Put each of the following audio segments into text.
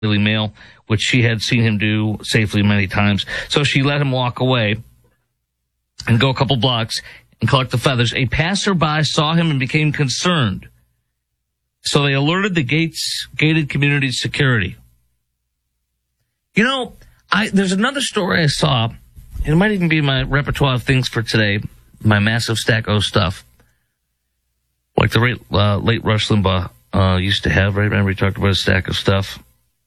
Mail, which she had seen him do safely many times. So she let him walk away and go a couple blocks and collect the feathers. A passerby saw him and became concerned. So they alerted the gated community security. You know, there's another story I saw. It might even be my repertoire of things for today, my massive stack of stuff. Like the late Rush Limbaugh used to have, right? Remember he talked about a stack of stuff.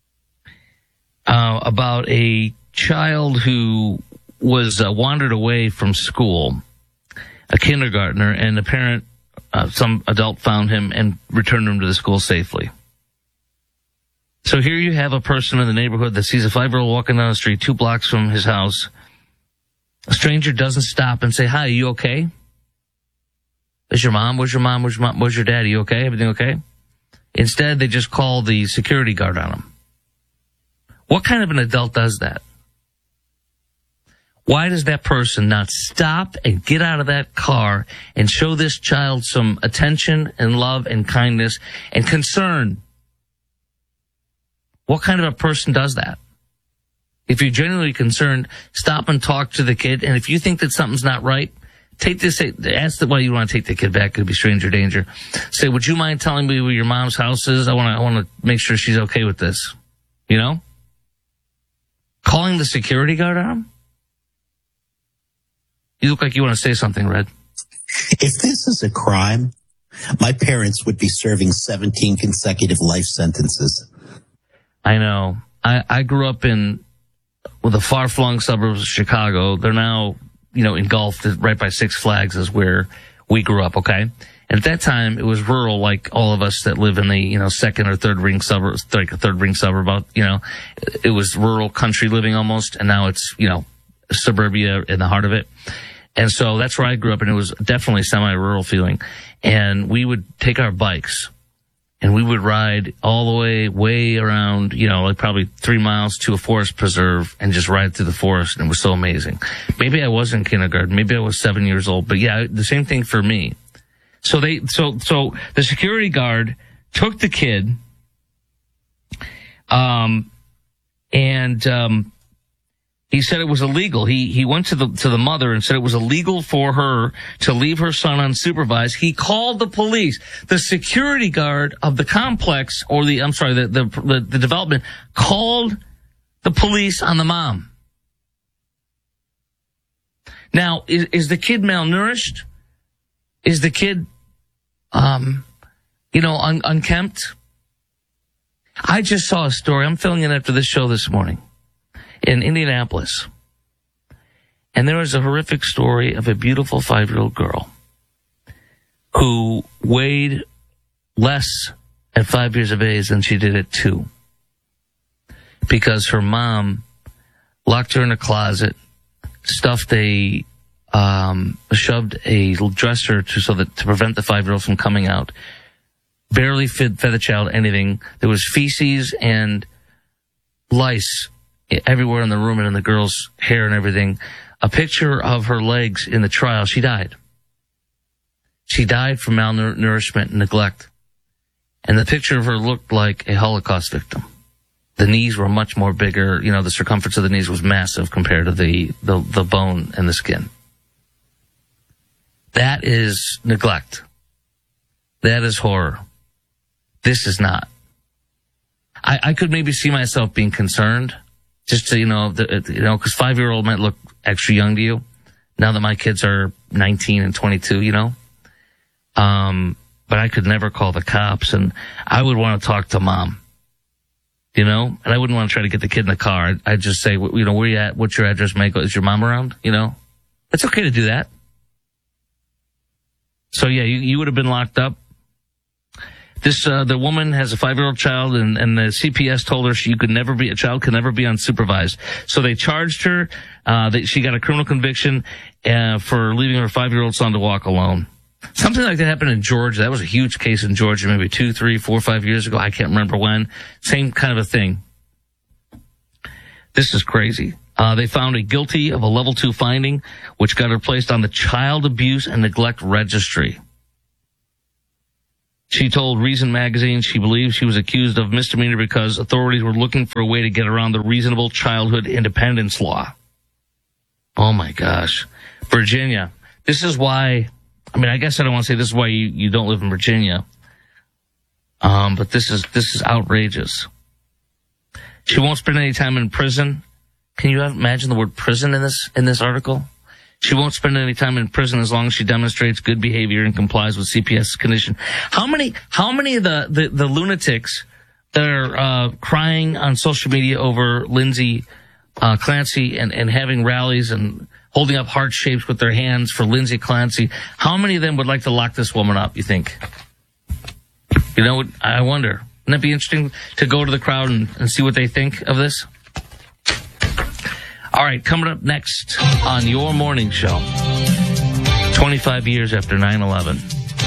About a child who was wandered away from school, a kindergartner, and a parent, some adult found him and returned him to the school safely. So here you have a person in the neighborhood that sees a 5-year-old walking down the street 2 blocks from his house. A stranger doesn't stop and say, "Hi, are you okay? Is your mom? Where's your mom? Where's your dad? Are you okay? Everything okay?" Instead, they just call the security guard on him. What kind of an adult does that? Why does that person not stop and get out of that car and show this child some attention and love and kindness and concern? What kind of a person does that? If you're genuinely concerned, stop and talk to the kid. And if you think that something's not right, ask why you want to take the kid back. It could be stranger danger. Say, "Would you mind telling me where your mom's house is? I want to make sure she's okay with this." You know? Calling the security guard on him? You look like you want to say something, Red. If this is a crime, my parents would be serving 17 consecutive life sentences. I know. I grew up in the far-flung suburbs of Chicago. They're now, engulfed right by Six Flags is where we grew up, okay? And at that time, it was rural, like all of us that live in the, second or third ring suburbs, like a third ring suburb, it was rural country living almost, and now it's, suburbia in the heart of it. And so that's where I grew up, and it was definitely semi-rural feeling. And we would take our bikes, and we would ride all the way around, like probably 3 miles to a forest preserve and just ride through the forest. And it was so amazing. Maybe I was in kindergarten. Maybe I was 7 years old. But yeah, the same thing for me. So the security guard took the kid, he said it was illegal. He went to the mother and said it was illegal for her to leave her son unsupervised. He called the police. The security guard of the complex, or the development, called the police on the mom. Now, is the kid malnourished? Is the kid, unkempt? I just saw a story. I'm filling in after this show this morning in Indianapolis. And there was a horrific story of a beautiful 5-year-old girl who weighed less at 5 years of age than she did at 2. Because her mom locked her in a closet, shoved a dresser to prevent the 5-year-old from coming out. Barely fed the child anything. There was feces and lice everywhere in the room and in the girl's hair and everything. A picture of her legs in the trial. She died. She died from malnourishment and neglect. And the picture of her looked like a Holocaust victim. The knees were much more bigger. The circumference of the knees was massive compared to the bone and the skin. That is neglect. That is horror. This is not. I could maybe see myself being concerned, just to, because 5-year-old might look extra young to you. Now that my kids are 19 and 22, but I could never call the cops, and I would want to talk to mom, and I wouldn't want to try to get the kid in the car. I'd just say, where you at? What's your address, Michael? Is your mom around? It's okay to do that. So yeah, you would have been locked up. The woman has a 5-year-old child, and the CPS told her a child could never be unsupervised. So they charged her, she got a criminal conviction, for leaving her 5-year-old son to walk alone. Something like that happened in Georgia. That was a huge case in Georgia, maybe 2, 3, 4, 5 years ago. I can't remember when. Same kind of a thing. This is crazy. They found her guilty of a level 2 finding, which got her placed on the Child Abuse and Neglect Registry. She told Reason magazine she believes she was accused of misdemeanor because authorities were looking for a way to get around the Reasonable Childhood Independence Law. Oh my gosh. Virginia. This is why, I guess I don't want to say this is why you don't live in Virginia. But this is outrageous. She won't spend any time in prison. Can you imagine the word prison in this article? She won't spend any time in prison as long as she demonstrates good behavior and complies with CPS's condition. How many of the lunatics that are crying on social media over Lindsay Clancy and having rallies and holding up heart shapes with their hands for Lindsay Clancy, how many of them would like to lock this woman up, you think? I wonder. Wouldn't it be interesting to go to the crowd and see what they think of this? All right, coming up next on your morning show, 25 years after 9/11,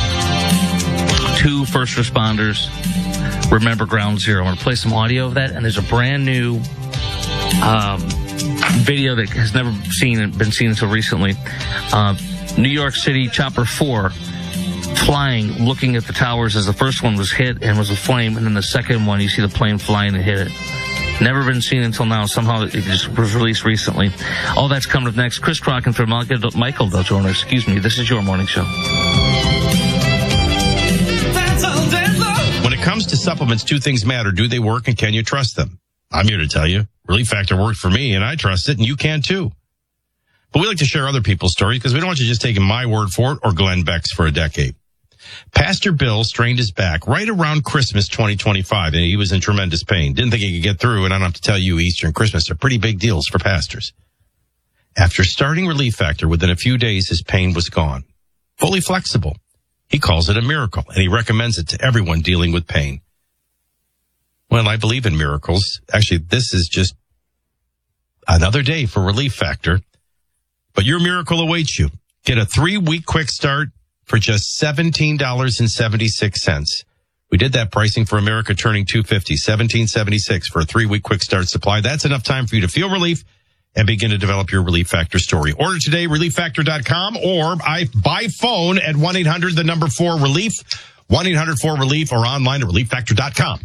2 first responders remember Ground Zero. I'm going to play some audio of that, and there's a brand new video that has never been seen until recently. New York City Chopper 4 flying, looking at the towers as the first one was hit and was aflame, and then the second one, you see the plane flying and hit it. Never been seen until now. Somehow it just was released recently. All that's coming up next. Chris Crock and for Michael Del Giorno, this is your morning show. When it comes to supplements, 2 things matter. Do they work and can you trust them? I'm here to tell you. Relief Factor worked for me and I trust it and you can too. But we like to share other people's stories because we don't want you just taking my word for it or Glenn Beck's for a decade. Pastor Bill strained his back right around Christmas 2025, and he was in tremendous pain. Didn't think he could get through, and I don't have to tell you, Easter and Christmas are pretty big deals for pastors. After starting Relief Factor, within a few days, his pain was gone. Fully flexible. He calls it a miracle, and he recommends it to everyone dealing with pain. Well, I believe in miracles. Actually, this is just another day for Relief Factor. But your miracle awaits you. Get a 3-week quick start for just $17.76. We did that pricing for America turning 250, $17.76 for a 3-week quick start supply. That's enough time for you to feel relief and begin to develop your Relief Factor story. Order today, ReliefFactor.com, or by phone at 1-800-4-RELIEF, 1-800-4-RELIEF, or online at ReliefFactor.com.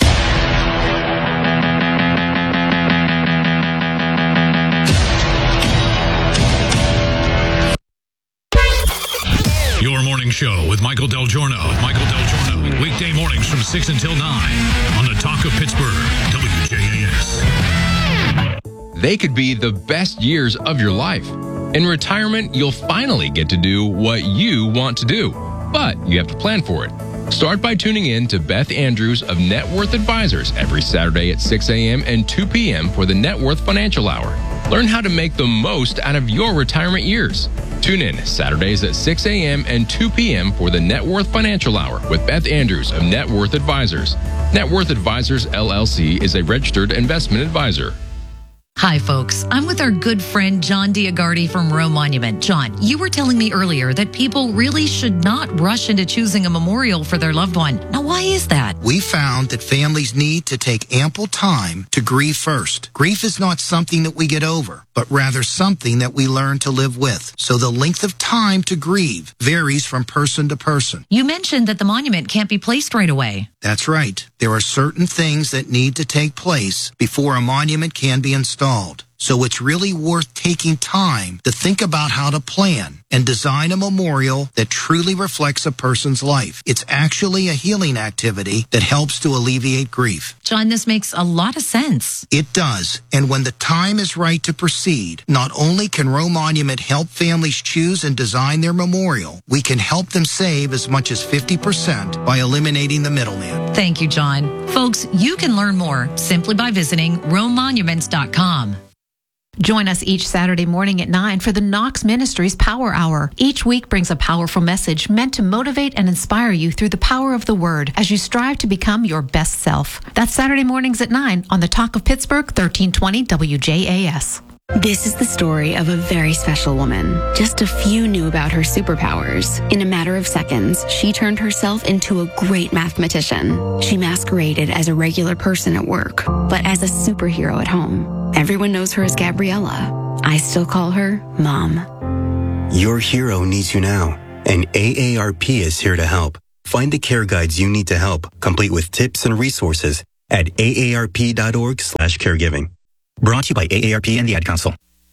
Your morning show with Michael Del Giorno. Weekday mornings from 6 until 9 on the Talk of Pittsburgh, WJAS. They could be the best years of your life. In retirement, you'll finally get to do what you want to do, but you have to plan for it. Start by tuning in to Beth Andrews of Net Worth Advisors every Saturday at 6 a.m. and 2 p.m. for the Net Worth Financial Hour. Learn how to make the most out of your retirement years. Tune in Saturdays at 6 a.m. and 2 p.m. for the Net Worth Financial Hour with Beth Andrews of Net Worth Advisors. Net Worth Advisors, LLC is a registered investment advisor. Hi, folks. I'm with our good friend John Diagardi from Roe Monument. John, you were telling me earlier that people really should not rush into choosing a memorial for their loved one. Now, why is that? We found that families need to take ample time to grieve first. Grief is not something that we get over, but rather something that we learn to live with. So the length of time to grieve varies from person to person. You mentioned that the monument can't be placed right away. That's right. There are certain things that need to take place before a monument can be installed. So it's really worth taking time to think about how to plan and design a memorial that truly reflects a person's life. It's actually a healing activity that helps to alleviate grief. John, this makes a lot of sense. It does. And when the time is right to proceed, not only can Roe Monument help families choose and design their memorial, we can help them save as much as 50% by eliminating the middleman. Thank you, John. Folks, you can learn more simply by visiting RoeMonuments.com. Join us each Saturday morning at 9 for the Knox Ministries Power Hour. Each week brings a powerful message meant to motivate and inspire you through the power of the Word as you strive to become your best self. That's Saturday mornings at 9 on the Talk of Pittsburgh, 1320 WJAS. This is the story of a very special woman. Just a few knew about her superpowers. In a matter of seconds, she turned herself into a great mathematician. She masqueraded as a regular person at work, but as a superhero at home. Everyone knows her as Gabriella. I still call her Mom. Your hero needs you now, and AARP is here to help. Find the care guides you need to help, complete with tips and resources at aarp.org/caregiving. Brought to you by AARP and the Ad Council.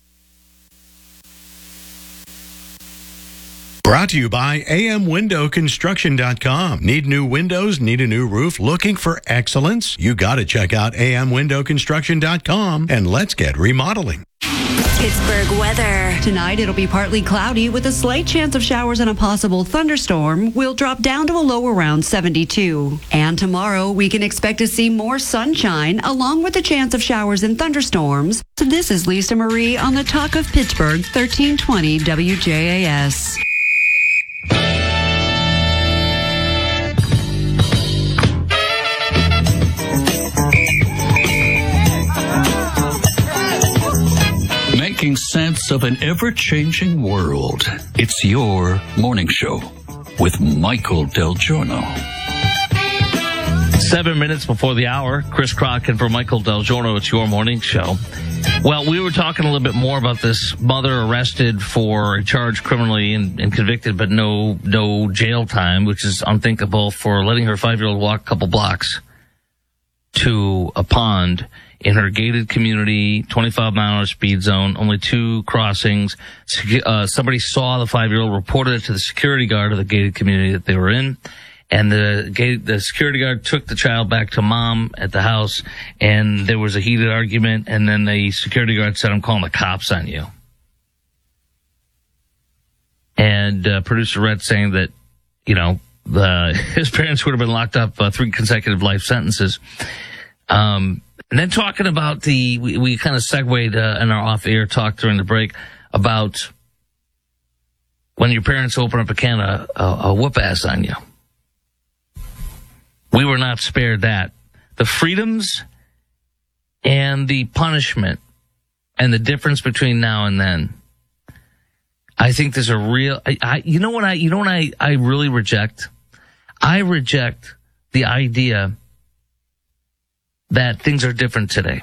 Brought to you by amwindowconstruction.com. Need new windows? Need a new roof? Looking for excellence? You got to check out amwindowconstruction.com and let's get remodeling. Pittsburgh weather. Tonight it'll be partly cloudy with a slight chance of showers and a possible thunderstorm. We'll drop down to a low around 72. And tomorrow we can expect to see more sunshine along with a chance of showers and thunderstorms. So this is Lisa Marie on the Talk of Pittsburgh, 1320 WJAS. Making sense of an ever-changing world. It's your morning show with Michael Del Giorno. 7 minutes before the hour, Chris Crockett for Michael Del Giorno. It's your morning show. Well, we were talking a little bit more about this mother arrested for a charge criminally and convicted, but no jail time, which is unthinkable, for letting her 5-year-old walk a couple blocks to a pond in her gated community, 25-mile-an-hour speed zone, only 2 crossings. Somebody saw the 5-year-old, reported it to the security guard of the gated community that they were in, and the security guard took the child back to mom at the house, and there was a heated argument, and then the security guard said, "I'm calling the cops on you." And producer Rhett saying that, his parents would have been locked up 3 consecutive life sentences. And then talking about we kind of segued in our off-air talk during the break about when your parents open up a can of a whoop-ass on you. We were not spared that. The freedoms and the punishment and the difference between now and then. I think there's a real, I really reject? I reject the idea that things are different today.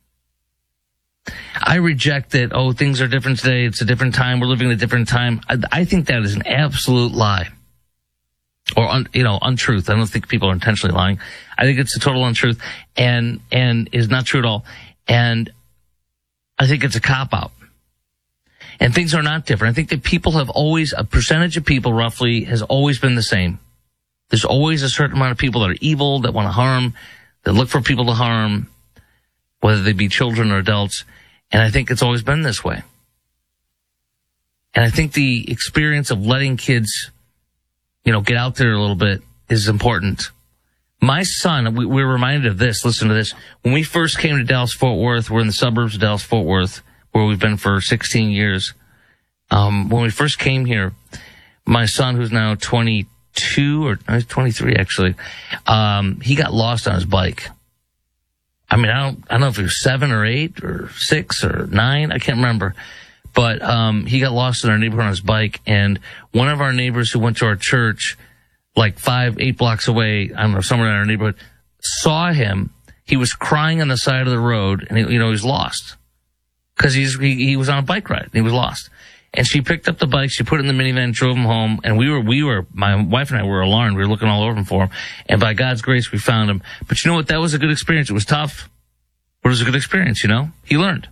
I reject that, things are different today, it's a different time, we're living in a different time. I think that is an absolute lie. Or, untruth. I don't think people are intentionally lying. I think it's a total untruth and is not true at all. And I think it's a cop-out. And things are not different. I think that people have always, a percentage of people roughly has always been the same. There's always a certain amount of people that are evil, that want to harm, that look for people to harm, whether they be children or adults. And I think it's always been this way. And I think the experience of letting kids, get out there a little bit is important. My son, we're reminded of this. Listen to this. When we first came to Dallas-Fort Worth, we're in the suburbs of Dallas-Fort Worth, where we've been for 16 years. When we first came here, my son, who's now 22 or 23 actually, he got lost on his bike. I mean, I don't know if he was 7 or 8 or 6 or 9. I can't remember. But he got lost in our neighborhood on his bike, and one of our neighbors who went to our church, like 5-8 blocks away, I don't know, somewhere in our neighborhood, saw him. He was crying on the side of the road, and he's lost because he was on a bike ride and he was lost. And she picked up the bike, she put it in the minivan, drove him home, and we were my wife and I were alarmed. We were looking all over him for him, and by God's grace, we found him. But you know what? That was a good experience. It was tough, but it was a good experience. He learned.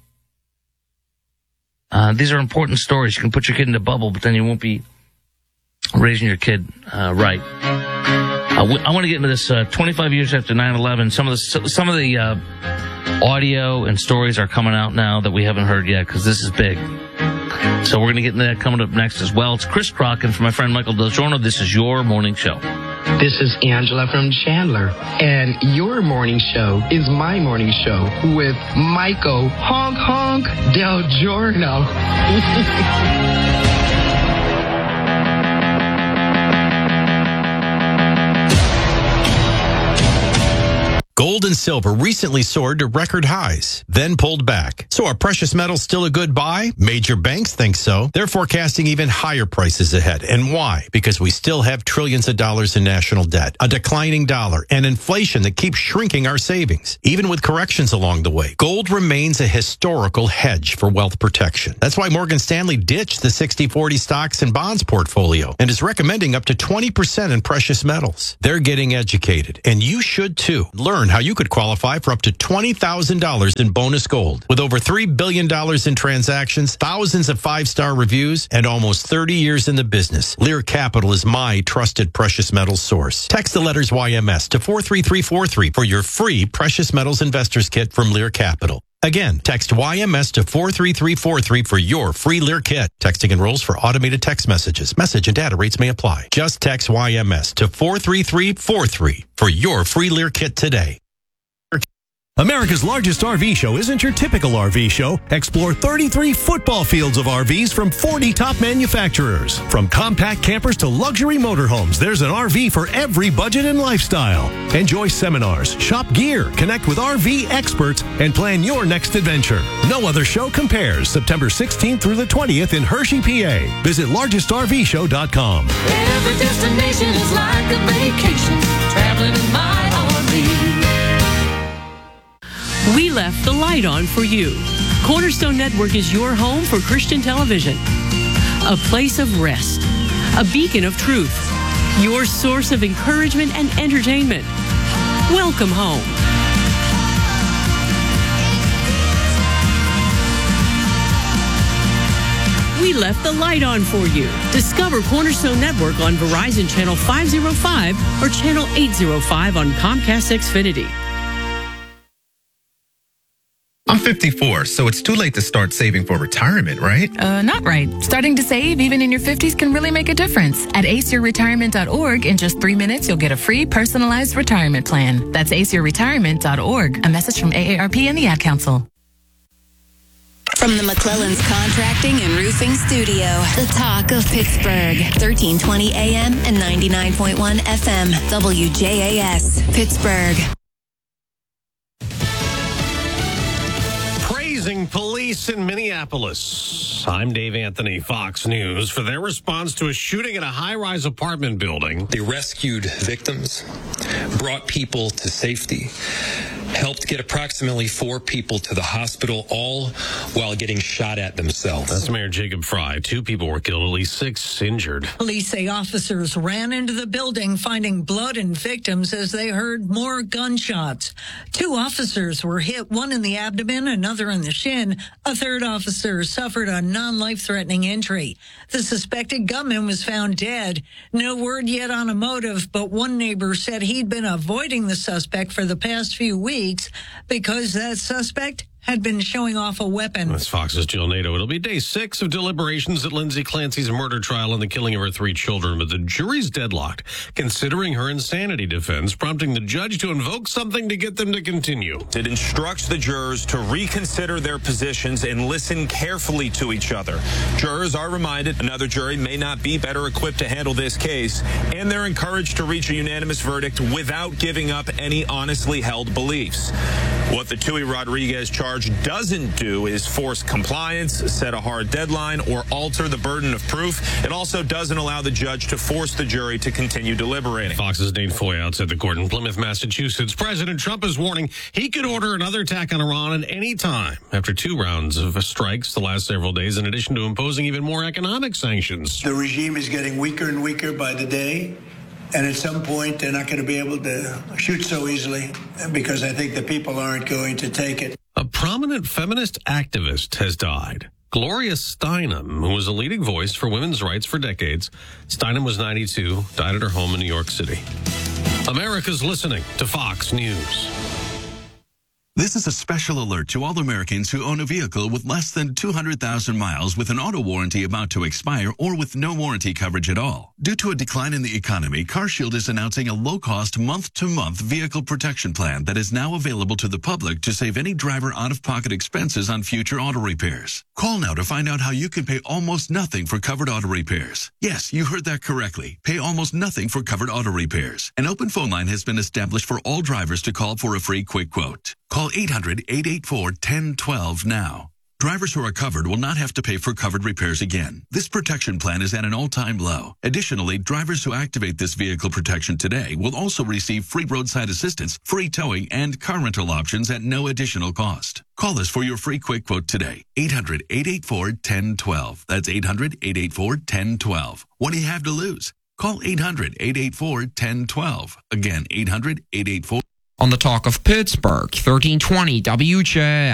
These are important stories. You can put your kid in a bubble, but then you won't be raising your kid right. I want to get into this 25 years after 9/11. Some of the audio and stories are coming out now that we haven't heard yet because this is big. So we're going to get into that coming up next as well. It's Chris Crockett for my friend Michael Del Giorno. This is your morning show. This is Angela from Chandler, and your morning show is my morning show with Michael Honk Honk Del Giorno. Gold and silver recently soared to record highs, then pulled back. So are precious metals still a good buy? Major banks think so. They're forecasting even higher prices ahead. And why? Because we still have trillions of dollars in national debt, a declining dollar, and inflation that keeps shrinking our savings. Even with corrections along the way, gold remains a historical hedge for wealth protection. That's why Morgan Stanley ditched the 60-40 stocks and bonds portfolio and is recommending up to 20% in precious metals. They're getting educated, and you should too. Learn how you could qualify for up to $20,000 in bonus gold. With over $3 billion in transactions, thousands of 5-star reviews, and almost 30 years in the business, Lear Capital is my trusted precious metals source. Text the letters YMS to 43343 for your free precious metals investors kit from Lear Capital. Again, text YMS to 43343 for your free Lear kit. Texting enrolls for automated text messages. Message and data rates may apply. Just text YMS to 43343 for your free Lear kit today. America's largest RV show isn't your typical RV show. Explore 33 football fields of RVs from 40 top manufacturers. From compact campers to luxury motorhomes, there's an RV for every budget and lifestyle. Enjoy seminars, shop gear, connect with RV experts, and plan your next adventure. No other show compares. September 16th through the 20th in Hershey, PA. Visit largestrvshow.com. Every destination is like a vacation. Traveling in my RV. We left the light on for you. Cornerstone Network is your home for Christian television. A place of rest. A beacon of truth. Your source of encouragement and entertainment. Welcome home. We left the light on for you. Discover Cornerstone Network on Verizon Channel 505 or Channel 805 on Comcast Xfinity. I'm 54, so it's too late to start saving for retirement, right? Not right. Starting to save even in your 50s can really make a difference. At aceyourretirement.org, in just 3 minutes, you'll get a free personalized retirement plan. That's aceyourretirement.org. A message from AARP and the Ad Council. From the McClellan's Contracting and Roofing Studio, the talk of Pittsburgh, 1320 AM and 99.1 FM, WJAS, Pittsburgh. Praising police in Minneapolis. I'm Dave Anthony, Fox News, for their response to a shooting at a high-rise apartment building. They rescued victims, brought people to safety, helped get approximately 4 people to the hospital, all while getting shot at themselves. That's Mayor Jacob Fry. 2 people were killed, at least 6 injured. Police say officers ran into the building, finding blood and victims as they heard more gunshots. 2 officers were hit, one in the abdomen, another in the shin. A 3rd officer suffered a non-life-threatening injury. The suspected gunman was found dead. No word yet on a motive, but one neighbor said he'd been avoiding the suspect for the past few weeks because that suspect had been showing off a weapon. That's Fox's Jill Nato. It'll be day 6 of deliberations at Lindsay Clancy's murder trial and the killing of her 3 children, but the jury's deadlocked, considering her insanity defense, prompting the judge to invoke something to get them to continue. It instructs the jurors to reconsider their positions and listen carefully to each other. Jurors are reminded another jury may not be better equipped to handle this case, and they're encouraged to reach a unanimous verdict without giving up any honestly held beliefs. What the Tui Rodriguez charge doesn't do is force compliance, set a hard deadline, or alter the burden of proof. It also doesn't allow the judge to force the jury to continue deliberating. Fox's Nate Foy outside the court in Plymouth, Massachusetts. President Trump is warning he could order another attack on Iran at any time after 2 rounds of strikes the last several days, in addition to imposing even more economic sanctions. The regime is getting weaker and weaker by the day. And at some point, they're not going to be able to shoot so easily because I think the people aren't going to take it. A prominent feminist activist has died. Gloria Steinem, who was a leading voice for women's rights for decades. Steinem was 92, died at her home in New York City. America's listening to Fox News. This is a special alert to all Americans who own a vehicle with less than 200,000 miles with an auto warranty about to expire or with no warranty coverage at all. Due to a decline in the economy, CarShield is announcing a low-cost month-to-month vehicle protection plan that is now available to the public to save any driver out-of-pocket expenses on future auto repairs. Call now to find out how you can pay almost nothing for covered auto repairs. Yes, you heard that correctly. Pay almost nothing for covered auto repairs. An open phone line has been established for all drivers to call for a free quick quote. Call 800-884-1012 now. Drivers who are covered will not have to pay for covered repairs again. This protection plan is at an all-time low. Additionally, drivers who activate this vehicle protection today will also receive free roadside assistance, free towing, and car rental options at no additional cost. Call us for your free quick quote today. 800-884-1012. That's 800-884-1012. What do you have to lose? Call 800-884-1012. Again, 800-884. On the Talk of Pittsburgh, 1320 WJ.